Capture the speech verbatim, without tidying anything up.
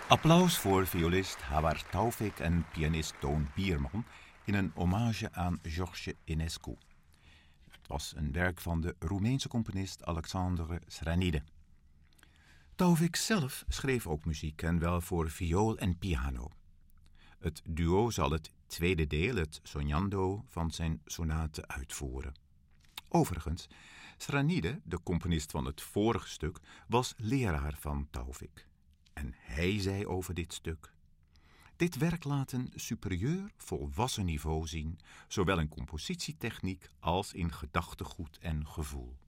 Applaus voor violist Hawar Taufik en pianist Toon Bierman in een hommage aan George Enescu. Het was een werk van de Roemeense componist Alexandre Sranide. Taufik zelf schreef ook muziek en wel voor viool en piano. Het duo zal het tweede deel, het Sognando, van zijn sonate uitvoeren. Overigens, Sranide, de componist van het vorige stuk, was leraar van Taufik. En hij zei over dit stuk: dit werk laat een superieur, volwassen niveau zien, zowel in compositietechniek als in gedachtegoed en gevoel.